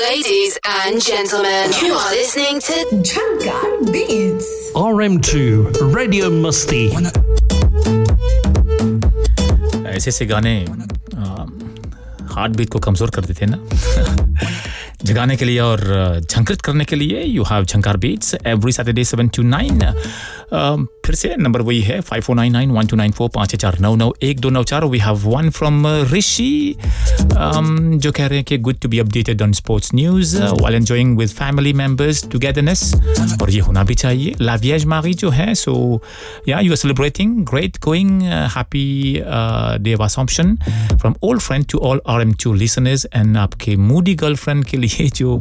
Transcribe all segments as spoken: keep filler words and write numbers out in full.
Ladies and gentlemen, you are listening to Jhankar Beats. R M two Radio Musti. ऐसे से गाने heart beat को कमजोर कर देते हैं ना जगाने के लिए और झंकृत करने के लिए you have Jhankar beats every Saturday seven to nine फिर से नंबर वही है five four nine nine one two nine four पाँच चार नौ नौ एक दो नौ चार वी हैव वन फ्रॉम ऋषि जो कह रहे हैं कि good to be updated on sports news while enjoying with family members togetherness और ये होना भी चाहिए ला विएज मारी जो है सो या you are celebrating great going happy day of assumption from old friend to all R M two listeners and आपके मूडी गर्लफ्रेंड के लिए जो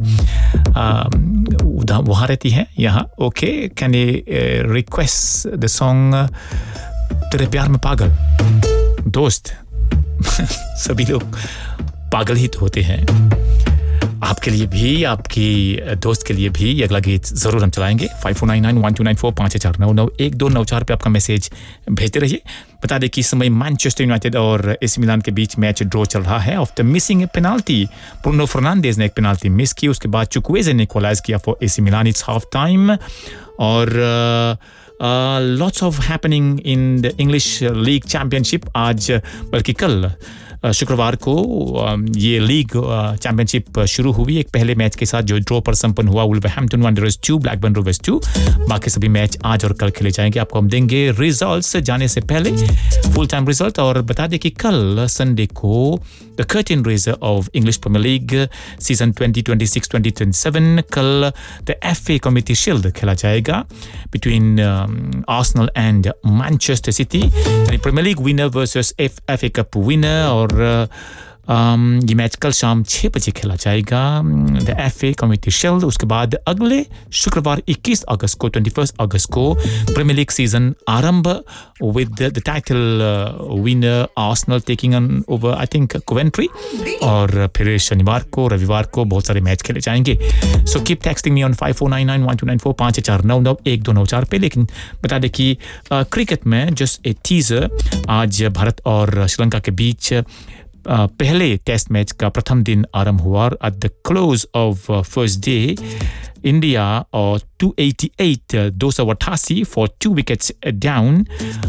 वहाँ रहती है यहाँ okay can a request the song तेरे प्यार में पागल दोस्त सभी लोग पागल ही तो होते हैं आपके लिए भी आपकी दोस्त के लिए भी अगला गीत जरूर हम चलाएंगे five four nine nine one two nine four पाँच चार नौ नौ एक दो नौ चार पे आपका मैसेज भेजते रहिए बता दें कि इस समय मैनचेस्टर यूनाइटेड और एसी मिलान के बीच मैच ड्रॉ चल रहा है आफ्टर मिसिंग ए पेनल्टी ब्रूनो फर्नांडेज ने एक पेनल्टी मिस की उसके बाद चुक्वेज़े ने इक्वलाइज किया for AC Milan it's half time और lots of happening in the English league championship आज बल्कि कल शुक्रवार को ये लीग चैंपियनशिप शुरू हुई एक पहले मैच के साथ जो ड्रॉ पर संपन्न हुआ वुल्वरहैम्पटन Wanderers two Blackburn rovers two बाकी सभी मैच आज और कल खेले जाएंगे आपको हम देंगे रिजल्ट्स जाने से पहले फुल टाइम रिजल्ट और बता दें कि कल संडे को the curtain razor of English premiere league season twenty twenty-six twenty twenty-seven कल द एफए कम्युनिटी शील्ड खेला जाएगा between Arsenal and Manchester city यानी premiere league winner versus FA cup winner और Um, ये मैच कल शाम छह बजे खेला जाएगा द एफए कम्युनिटी शील्ड उसके बाद अगले शुक्रवार इक्कीस अगस्त को इक्कीस अगस्त को प्रीमियर लीग सीजन आरंभ with the title winner Arsenal taking on over I think Coventry और फिर शनिवार को रविवार को बहुत सारे मैच खेले जाएंगे so keep texting me on five four nine nine one two nine four पाँच चार नौ नौ एक दो नौ चार पे लेकिन बता दें कि क्रिकेट में जस्ट ए टीजर आज भारत और श्रीलंका के बीच Uh, पहले टेस्ट मैच का प्रथम दिन आरंभ हुआ at the close of first day India और two eighty-eight two eighty-eight for two wickets down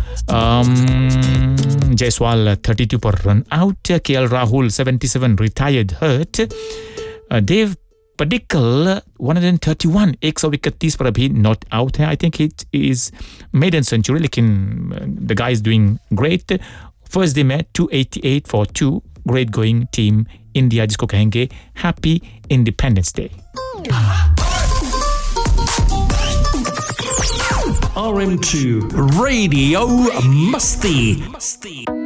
Jaiswal thirty-two पर run out KL Rahul seventy-seven retired hurt देव पडिक्कल one thirty-one एक सौ इकतीस पर अभी नॉट आउट है I think it is maiden century लेकिन the guy is doing great first day में two eighty-eight for two great going team India जिसको कहेंगे happy independence day R M two Radio Musti.